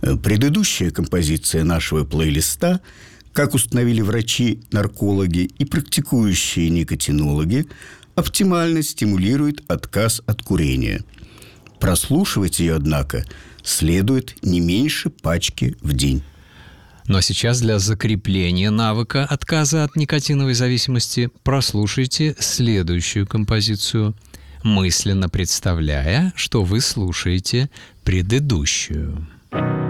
Предыдущая композиция нашего плейлиста, как установили врачи-наркологи и практикующие никотинологи, оптимально стимулирует отказ от курения. Прослушивать ее, однако, следует не меньше пачки в день. Ну а сейчас для закрепления навыка отказа от никотиновой зависимости прослушайте следующую композицию, мысленно представляя, что вы слушаете предыдущую.